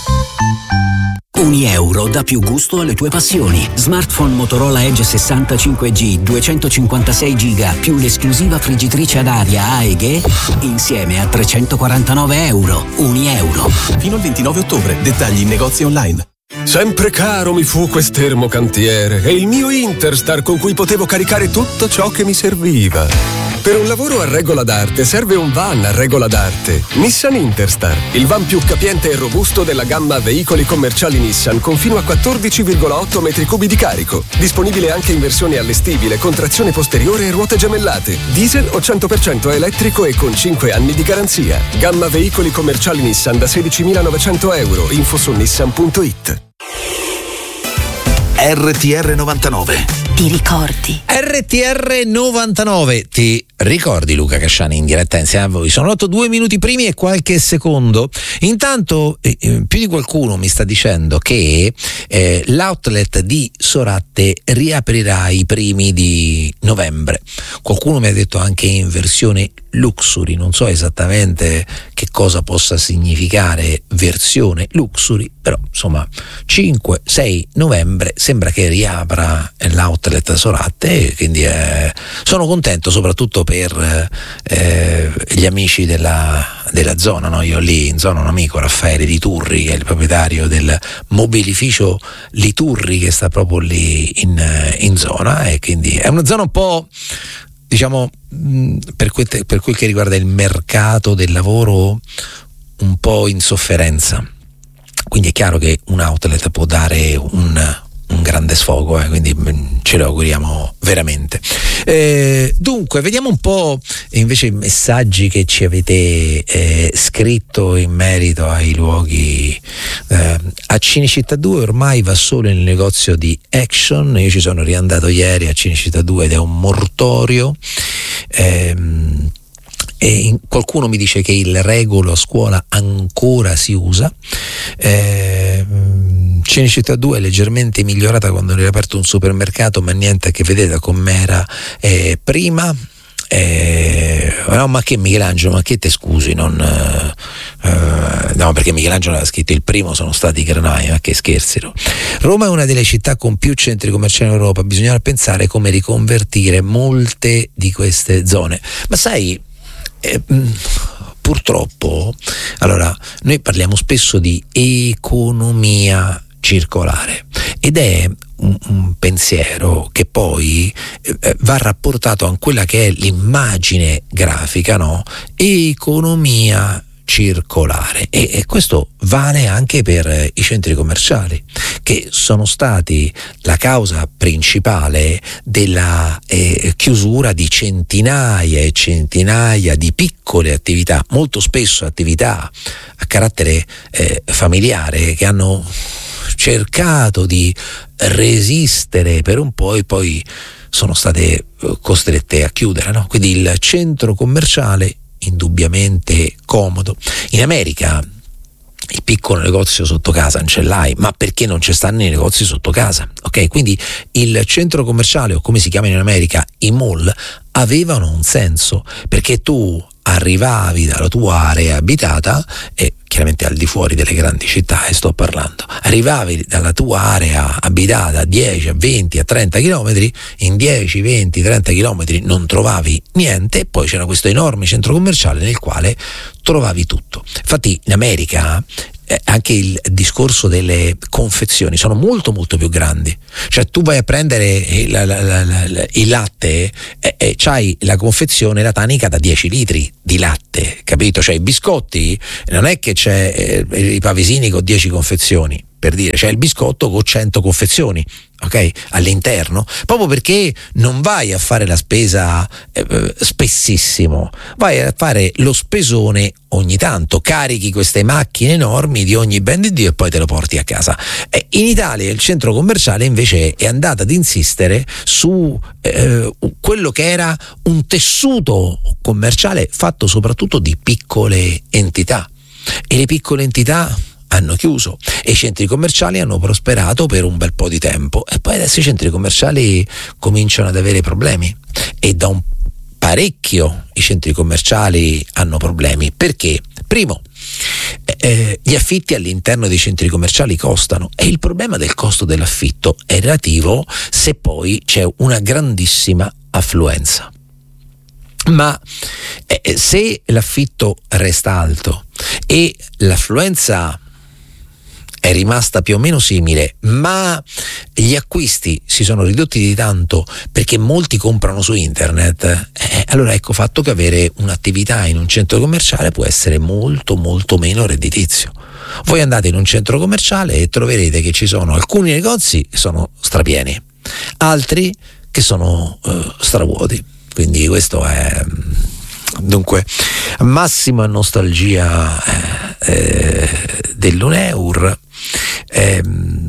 Ogni euro dà più gusto alle tue passioni. Smartphone Motorola Edge sessantacinque G duecentocinquantasei giga più l'esclusiva friggitrice ad aria A E G insieme a trecentoquarantanove euro. Ogni euro. Fino al ventinove ottobre. Dettagli in negozi online. Sempre caro mi fu quest'ermo cantiere e il mio Interstar con cui potevo caricare tutto ciò che mi serviva. Per un lavoro a regola d'arte serve un van a regola d'arte. Nissan Interstar, il van più capiente e robusto della gamma veicoli commerciali Nissan con fino a quattordici virgola otto metri cubi di carico. Disponibile anche in versione allestibile con trazione posteriore e ruote gemellate. Diesel o cento per cento elettrico e con cinque anni di garanzia. Gamma veicoli commerciali Nissan da sedicimilanovecento euro. Info su nissan punto it. R T R novantanove. Ti ricordi? R T R novantanove. Ti ricordi Luca Casciani in diretta insieme a voi? Sono otto due minuti primi e qualche secondo. Intanto eh, più di qualcuno mi sta dicendo che eh, l'outlet di Soratte riaprirà i primi di novembre. Qualcuno mi ha detto anche in versione luxury, non so esattamente che cosa possa significare versione luxury, però insomma cinque sei novembre sembra che riapra l'outlet Soratte, quindi eh, sono contento soprattutto per eh, gli amici della, della zona, no? Io lì in zona ho un amico, Raffaele Liturri, che è il proprietario del mobilificio Liturri che sta proprio lì in, in zona, e quindi è una zona un po', diciamo, per quel, per quel che riguarda il mercato del lavoro un po' in sofferenza, quindi è chiaro che un outlet può dare un, un grande sfogo, eh, quindi ce lo auguriamo veramente. Eh, dunque vediamo un po' invece i messaggi che ci avete eh, scritto in merito ai luoghi. eh, a Cinecittà due ormai va solo nel negozio di Action. Io ci sono riandato ieri a Cinecittà due ed è un mortorio. ehm E in, qualcuno mi dice che il regolo a scuola ancora si usa. Eh, Cinecittà due è leggermente migliorata quando è riaperto un supermercato, ma niente a che vedere con com'era eh, prima. Eh, no, ma che Michelangelo, ma che te scusi, non eh, no, perché Michelangelo aveva scritto il primo sono stati i granai, ma che scherzino. Roma è una delle città con più centri commerciali in Europa, bisogna pensare come riconvertire molte di queste zone. Ma sai, Eh, purtroppo, allora, noi parliamo spesso di economia circolare ed è un, un pensiero che poi eh, va rapportato a quella che è l'immagine grafica, no? Economia circolare, e, e questo vale anche per eh, i centri commerciali, che sono stati la causa principale della eh, chiusura di centinaia e centinaia di piccole attività, molto spesso attività a carattere eh, familiare, che hanno cercato di resistere per un po' e poi sono state costrette a chiudere, no? Quindi il centro commerciale indubbiamente comodo. In America il piccolo negozio sotto casa non ce l'hai, ma perché non ci stanno i negozi sotto casa, ok? Quindi il centro commerciale, o come si chiama in America i mall, avevano un senso, perché tu arrivavi dalla tua area abitata, e chiaramente al di fuori delle grandi città e sto parlando, arrivavi dalla tua area abitata a dieci, a venti, a trenta chilometri, in dieci, venti, trenta chilometri non trovavi niente, e poi c'era questo enorme centro commerciale nel quale trovavi tutto. Infatti in America eh, anche il discorso delle confezioni sono molto molto più grandi. Cioè tu vai a prendere il, la, la, la, la, il latte e, e c'hai la confezione, la tanica da dieci litri di latte, capito? Cioè i biscotti non è che c'è eh, i pavesini con dieci confezioni, per dire, c'è il biscotto con cento confezioni, ok, all'interno, proprio perché non vai a fare la spesa eh, spessissimo, vai a fare lo spesone ogni tanto, carichi queste macchine enormi di ogni ben di Dio e poi te lo porti a casa. Eh, in Italia il centro commerciale invece è andato ad insistere su eh, quello che era un tessuto commerciale fatto soprattutto di piccole entità, e le piccole entità hanno chiuso e i centri commerciali hanno prosperato per un bel po' di tempo, e poi adesso i centri commerciali cominciano ad avere problemi, e da un parecchio i centri commerciali hanno problemi. Perché? Primo, eh, gli affitti all'interno dei centri commerciali costano, e il problema del costo dell'affitto è relativo se poi c'è una grandissima affluenza. Ma eh, se l'affitto resta alto e l'affluenza è rimasta più o meno simile, ma gli acquisti si sono ridotti di tanto perché molti comprano su internet, eh, allora ecco fatto che avere un'attività in un centro commerciale può essere molto molto meno redditizio. Voi andate in un centro commerciale e troverete che ci sono alcuni negozi che sono strapieni, altri che sono uh, stravuoti, quindi questo è... Dunque, massima nostalgia eh, dell'Uneur. Eh,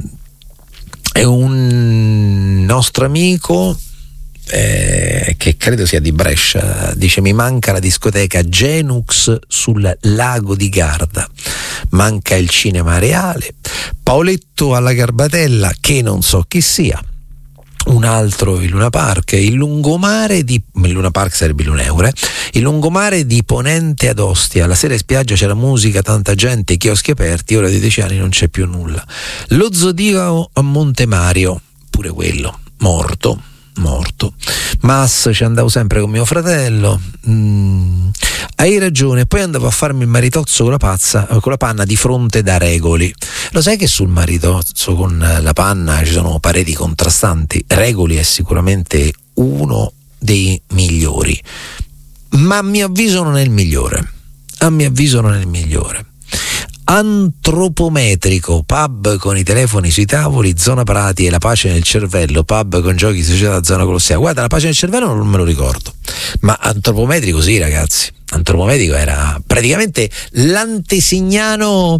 è un nostro amico eh, che credo sia di Brescia, dice: mi manca la discoteca Genux sul lago di Garda, manca il cinema Reale, Paoletto alla Garbatella, che non so chi sia, un altro il Luna Park, il lungomare di il Luna Park sarebbe l'Uneur, eh? Il lungomare di Ponente ad Ostia, la sera in spiaggia c'era musica, tanta gente, chioschi aperti, ora di dieci anni non c'è più nulla. Lo Zodiaco a Montemario, pure quello morto morto. Mass ci andavo sempre con mio fratello. Mm, hai ragione. Poi andavo a farmi il maritozzo con la pazza, con la panna di fronte da Regoli. Lo sai che sul maritozzo con la panna ci sono pareri contrastanti? Regoli è sicuramente uno dei migliori, ma a mio avviso non è il migliore. A mio avviso non è il migliore. Antropometrico, pub con i telefoni sui tavoli, zona Prati e la pace nel cervello, pub con giochi società, zona Colossea. Guarda, la pace nel cervello non me lo ricordo, ma antropometrico sì, ragazzi. Antropometrico era praticamente l'antesignano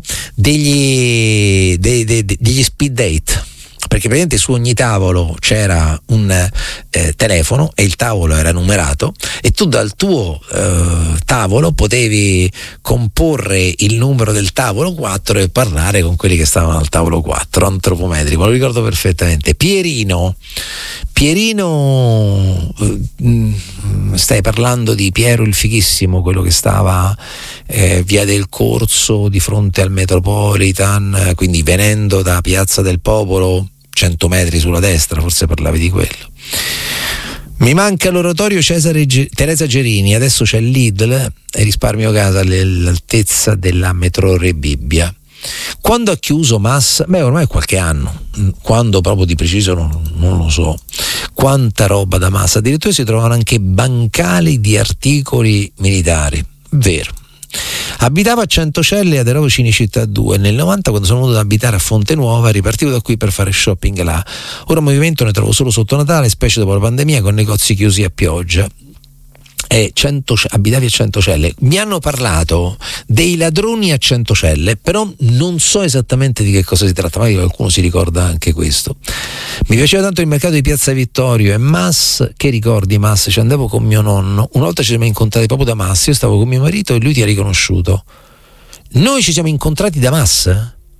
degli, dei, dei, degli speed date, perché praticamente su ogni tavolo c'era un eh, telefono e il tavolo era numerato, e tu dal tuo eh, tavolo potevi comporre il numero del tavolo quattro e parlare con quelli che stavano al tavolo quattro. Antropometrico, lo ricordo perfettamente. Pierino Pierino eh, stai parlando di Piero il fighissimo, quello che stava eh, via del Corso di fronte al Metropolitan, quindi venendo da Piazza del Popolo cento metri sulla destra, forse parlavi di quello. Mi manca l'oratorio Cesare Ge- Teresa Gerini, adesso c'è Lidl e risparmio casa all'altezza della metro Re Bibbia. Quando ha chiuso Mass? Beh, ormai è qualche anno, quando proprio di preciso non, non lo so. Quanta roba da Mass, addirittura si trovano anche bancali di articoli militari, vero. Abitavo a Centocelle ad Arovo Cinecittà due, nel novanta quando sono venuto ad abitare a Fonte Nuova ripartivo da qui per fare shopping là. Ora movimento ne trovo solo sotto Natale, specie dopo la pandemia, con negozi chiusi a pioggia. E cento, abitavi a Centocelle. Mi hanno parlato dei ladroni a Centocelle, però non so esattamente di che cosa si tratta, magari qualcuno si ricorda anche questo. Mi piaceva tanto il mercato di Piazza Vittorio e Mass. Che ricordi Mass? Ci andavo con mio nonno, una volta ci siamo incontrati proprio da Mass, io stavo con mio marito e lui ti ha riconosciuto. Noi ci siamo incontrati da Mass?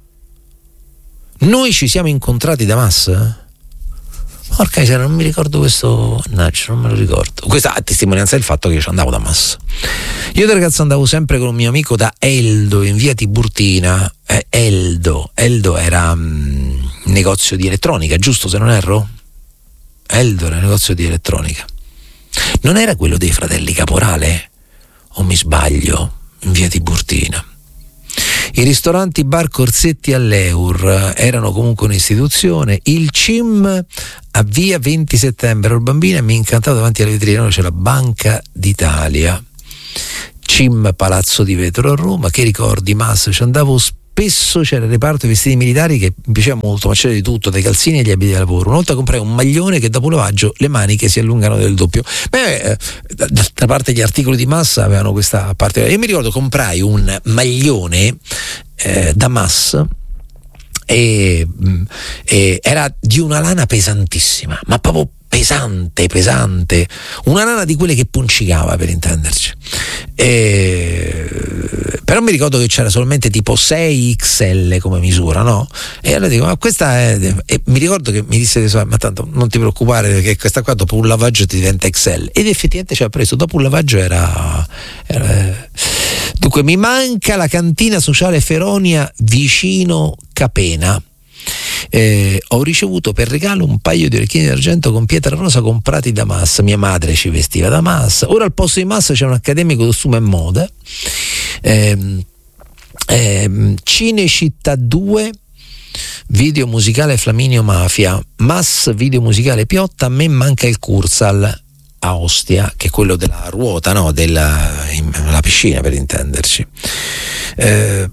Noi ci siamo incontrati da Mass? Porca miseria, non mi ricordo questo, mannaggia, non me lo ricordo. Questa è testimonianza del fatto che io ci andavo da Mass. Io da ragazzo andavo sempre con un mio amico da Eldo in via Tiburtina. eh, Eldo Eldo era um, negozio di elettronica, giusto se non erro? Eldo era negozio di elettronica. Non era quello dei fratelli Caporale? O mi sbaglio? In via Tiburtina. I ristoranti, bar, corsetti all'Eur erano comunque un'istituzione. Il C I M a via venti settembre, ero bambina e mi incantavo davanti alle vetrine, c'è la Banca d'Italia. C I M Palazzo di Vetro a Roma, che ricordi, Massa, ci andavo spesso, c'era il reparto di vestiti militari che mi piaceva molto, ma c'era di tutto, dai calzini agli abiti da lavoro. Una volta comprai un maglione che dopo lavaggio le maniche si allungano del doppio. Beh, da parte gli articoli di Massa avevano questa parte. Io mi ricordo comprai un maglione eh, da Massa e, e era di una lana pesantissima, ma proprio pesante, pesante, una lana di quelle che puncicava, per intenderci. E, però mi ricordo che c'era solamente tipo sei X L come misura, no? E allora dico, ma questa è, e mi ricordo che mi disse, ma tanto non ti preoccupare perché questa qua dopo un lavaggio ti diventa X L, ed effettivamente ci ha preso, dopo un lavaggio era, era... Dunque mi manca la cantina sociale Feronia vicino Capena. Eh, ho ricevuto per regalo un paio di orecchini d'argento con pietra rosa comprati da Massa. Mia madre ci vestiva da Massa. Ora al posto di Massa c'è un accademico costume e moda. eh, eh, Cinecittà due, video musicale Flaminio Mafia, Mass video musicale Piotta. A me manca il Cursal a Ostia, che è quello della ruota, no? Della in, la piscina, per intenderci. eh,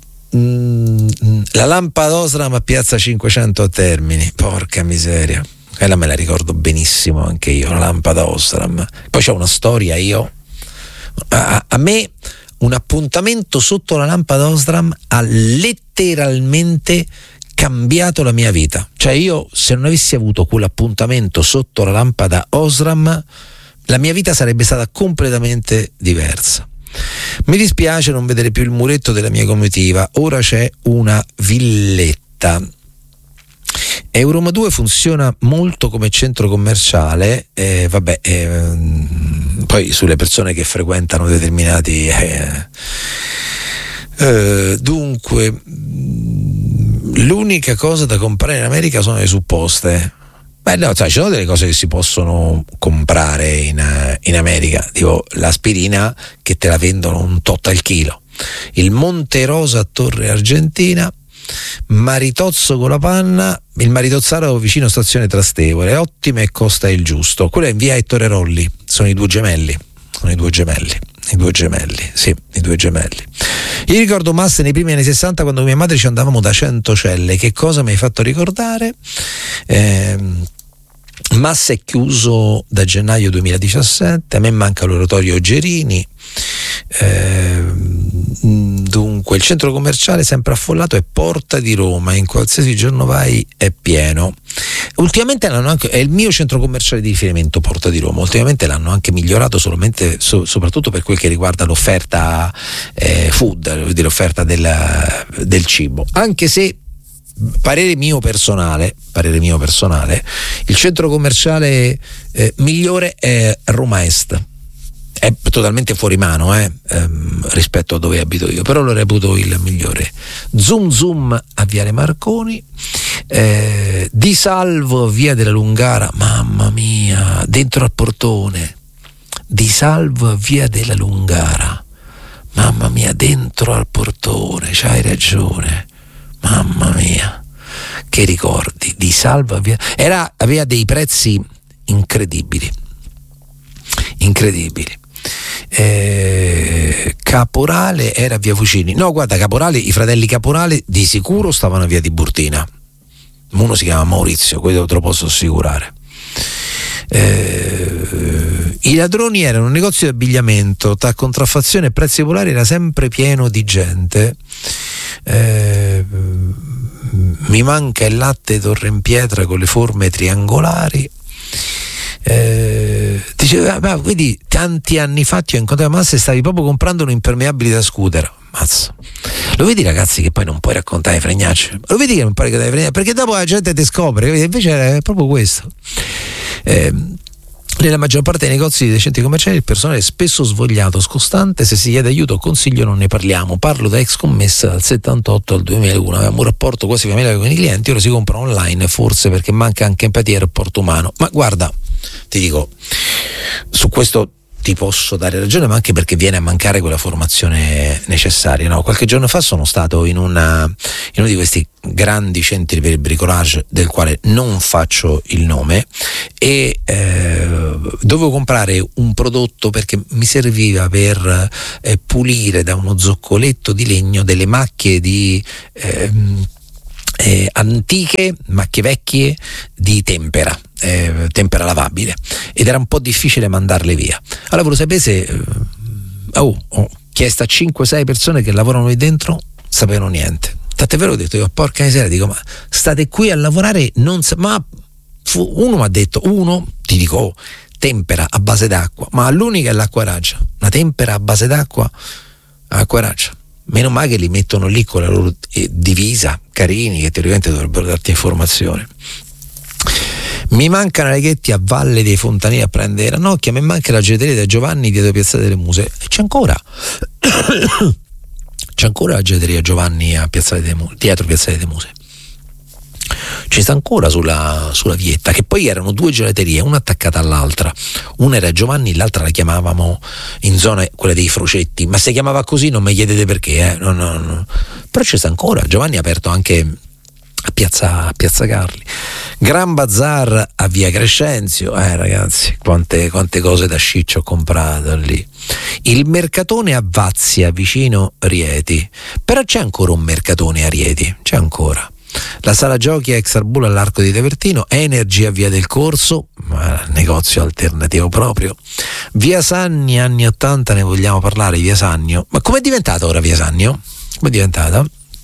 La lampada Osram a Piazza cinquecento a Termini, porca miseria, quella me la ricordo benissimo anche io, la lampada Osram. Poi c'è una storia, io a, a me un appuntamento sotto la lampada Osram ha letteralmente cambiato la mia vita. Cioè io, se non avessi avuto quell'appuntamento sotto la lampada Osram, la mia vita sarebbe stata completamente diversa. Mi dispiace non vedere più il muretto della mia comitiva, ora c'è una villetta. Euroma due funziona molto come centro commerciale, eh, vabbè, eh, poi sulle persone che frequentano determinati eh, eh, dunque l'unica cosa da comprare in America sono le supposte. Beh, no, sai, ci sono delle cose che si possono comprare in, in America, tipo l'aspirina che te la vendono un tot al chilo, il Monte Rosa a Torre Argentina, maritozzo con la panna, il maritozzaro vicino stazione Trastevere, è ottima e costa il giusto. Quello è in via Ettore Rolli, sono i due gemelli, sono i due gemelli, i due gemelli, sì, i due gemelli. Io ricordo Massa nei primi anni sessanta, quando mia madre ci andavamo da Centocelle. Che cosa mi hai fatto ricordare? Ehm, Massa è chiuso da gennaio duemiladiciassette, a me manca l'oratorio Gerini. Eh, dunque il centro commerciale sempre affollato è Porta di Roma, in qualsiasi giorno vai è pieno. Ultimamente l'hanno anche, è il mio centro commerciale di riferimento, Porta di Roma, ultimamente l'hanno anche migliorato, solamente, so, soprattutto per quel che riguarda l'offerta eh, food, l'offerta del, del cibo, anche se parere mio personale, parere mio personale, il centro commerciale eh, migliore è Roma Est. È totalmente fuori mano eh, ehm, rispetto a dove abito io, però lo reputo il migliore. Zoom Zoom a Viale Marconi, eh, Di Salvo a Via della Lungara, mamma mia, dentro al portone. Di Salvo a Via della Lungara, mamma mia, dentro al portone, c'hai ragione. Mamma mia, che ricordi. Di Salva via... Era, aveva dei prezzi incredibili, incredibili. Eh, Caporale era via Fucini. No, guarda, Caporale, i fratelli Caporale di sicuro stavano a via Tiburtina. Uno si chiama Maurizio, quello te lo posso assicurare. Eh, I ladroni erano un negozio di abbigliamento, tra contraffazione e prezzi popolari era sempre pieno di gente. Eh, mi manca il latte Torre in Pietra con le forme triangolari. Eh, diceva, ma vedi, tanti anni fa ti ho incontrato a Massa e stavi proprio comprando un impermeabile da scooter. Mazza, lo vedi ragazzi che poi non puoi raccontare fregnacce, lo vedi che non puoi raccontare fregnacce perché dopo la gente ti scopre, invece è proprio questo. Eh, Nella maggior parte dei negozi dei centri commerciali il personale è spesso svogliato, scostante, se si chiede aiuto o consiglio non ne parliamo. Parlo da ex commessa dal settantotto al duemilauno, avevamo un rapporto quasi familiare con i clienti, ora si compra online, forse perché manca anche empatia e rapporto umano. Ma guarda, ti dico, su questo ti posso dare ragione, ma anche perché viene a mancare quella formazione necessaria. No? Qualche giorno fa sono stato in, una, in uno di questi grandi centri per il bricolage, del quale non faccio il nome, e eh, dovevo comprare un prodotto perché mi serviva per eh, pulire da uno zoccoletto di legno delle macchie di eh, eh, antiche, macchie vecchie di tempera. Eh, tempera lavabile, ed era un po' difficile mandarle via. Allora volevo sapere se eh, oh, ho chiesto a cinque sei persone che lavorano lì dentro, sapevano niente. Tant'è vero che ho detto io, porca miseria, dico, ma state qui a lavorare, non sa- ma fu, uno mi ha detto, uno ti dico oh, tempera a base d'acqua, ma l'unica è l'acquaraccia, una tempera a base d'acqua, acquaraccia. Meno male che li mettono lì con la loro eh, divisa, carini, che teoricamente dovrebbero darti informazione. Mi mancano i laghetti a Valle dei Fontanili a prendere Ranocchia, mi manca la gelateria da Giovanni dietro Piazzale delle Muse. C'è ancora c'è ancora la gelateria Giovanni a Piazzale delle Muse, dietro Piazzale delle Muse. Ci sta ancora sulla, sulla vietta, che poi erano due gelaterie, una attaccata all'altra. Una era Giovanni, l'altra la chiamavamo in zona quella dei Frocetti, ma se chiamava così non mi chiedete perché, eh? no, no, no. Però ci sta ancora. Giovanni ha aperto anche a Piazza, a Piazza Carli. Gran Bazar a Via Crescenzio, eh ragazzi, quante, quante cose da sciccio ho comprato lì. Il mercatone a Vazia vicino Rieti, però c'è ancora un mercatone a Rieti, c'è ancora. La sala giochi a Exarbull all'Arco di Tavertino, Energy a Via del Corso, ma negozio alternativo proprio. Via Sanni anni ottanta, ne vogliamo parlare, Via Sannio. Ma com'è diventata ora Via Sannio? Com'è diventata?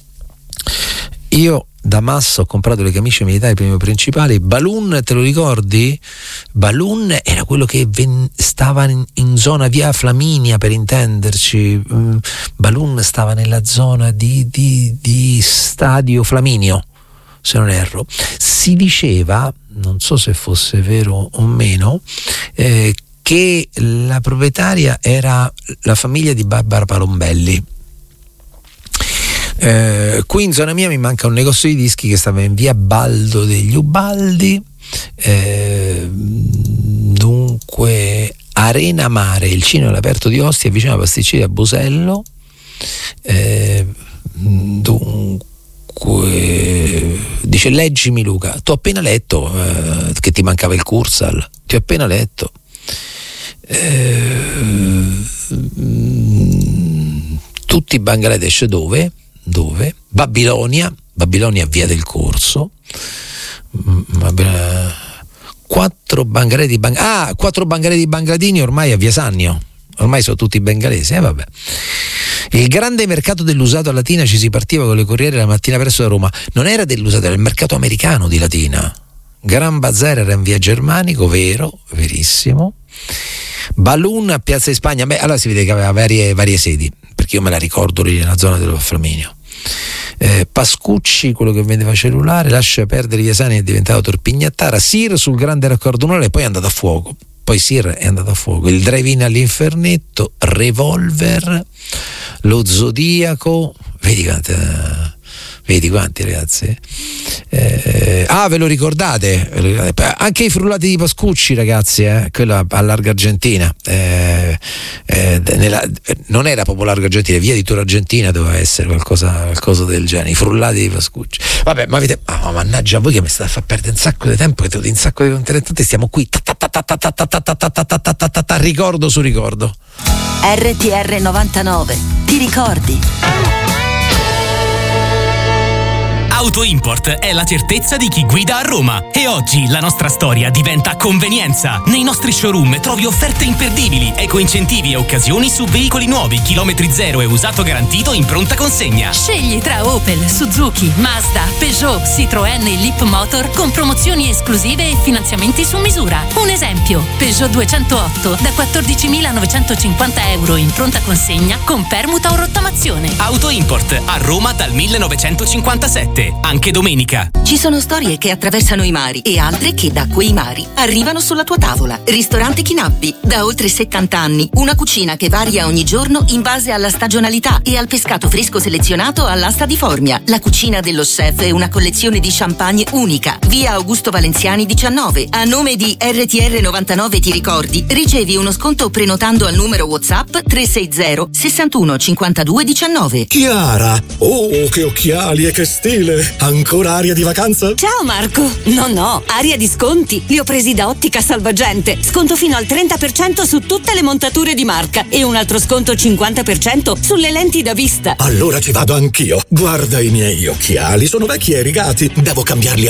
Io da Massa ho comprato le camicie militari primi principali. Balloon, te lo ricordi? Balloon era quello che ven- stava in, in zona via Flaminia, per intenderci. Mm, Balloon stava nella zona di, di, di Stadio Flaminio, se non erro. Si diceva, non so se fosse vero o meno, eh, che la proprietaria era la famiglia di Barbara Palombelli. Eh, qui in zona mia mi manca un negozio di dischi che stava in via Baldo degli Ubaldi, eh, dunque Arena Mare, il cinema all'aperto di Ostia vicino alla pasticceria Busello, eh, dunque dice leggimi Luca, ti ho appena letto eh, che ti mancava il Cursal, ti ho appena letto. Eh, tutti i Bangladesh dove? Dove? Babilonia, Babilonia via del Corso, quattro bangalesi di Bang- ah, quattro bangalesi di Bangladini ormai a via Sannio, ormai sono tutti bengalesi, eh vabbè. Il grande mercato dell'usato a Latina, ci si partiva con le corriere la mattina presto da Roma, non era dell'usato, era il mercato americano di Latina. Gran Bazar era in via Germanico, vero, verissimo. Balloon a Piazza di Spagna, beh, allora si vede che aveva varie, varie sedi, perché io me la ricordo lì nella zona dello Flaminio. Eh, Pascucci, quello che vendeva cellulare, lascia perdere via Sani, è diventato Torpignattara. Sir sul grande raccordonale, poi è andato a fuoco. Poi Sir è andato a fuoco. Il drive-in all'Infernetto, Revolver, lo Zodiaco, vedi quante, vedi quanti ragazzi. Eh, ah, ve lo ricordate? Ve lo ricordate? Anche i frullati di Pascucci, ragazzi, eh? Quella a Larga Argentina, eh, eh, nella, non era proprio Larga Argentina, via di Tor Argentina doveva essere qualcosa, qualcosa del genere. I frullati di Pascucci. Vabbè, ma avete, oh, mannaggia voi che mi state a far perdere un sacco di tempo, che te lo dico un sacco di contenuti, stiamo qui. Ricordo su ricordo. R T R novantanove, ti ricordi? Auto Import è la certezza di chi guida a Roma e oggi la nostra storia diventa convenienza. Nei nostri showroom trovi offerte imperdibili, ecoincentivi e occasioni su veicoli nuovi, chilometri zero e usato garantito in pronta consegna. Scegli tra Opel, Suzuki, Mazda, Peugeot, Citroën e Leapmotor con promozioni esclusive e finanziamenti su misura. Un esempio, Peugeot duecentootto da quattordicimilanovecentocinquanta euro in pronta consegna con permuta o rottamazione. Auto Import a Roma dal millenovecentocinquantasette. aperte, anche domenica. Ci sono storie che attraversano i mari e altre che da quei mari arrivano sulla tua tavola. Ristorante Chinappi, da oltre settanta anni. Una cucina che varia ogni giorno in base alla stagionalità e al pescato fresco selezionato all'asta di Formia. La cucina dello chef è una collezione di champagne unica. Via Augusto Valenziani diciannove. A nome di R T R novantanove Ti ricordi, ricevi uno sconto prenotando al numero WhatsApp tre sei zero sessantuno cinquantadue diciannove. Chiara! Oh, che occhiali e che stile! Ancora aria di vacanza? Ciao Marco! No, no, aria di sconti. Li ho presi da Ottica Salvagente. Sconto fino al trenta per cento su tutte le montature di marca e un altro sconto cinquanta per cento sulle lenti da vista. Allora ci vado anch'io. Guarda i miei occhiali, sono vecchi e rigati. Devo cambiarli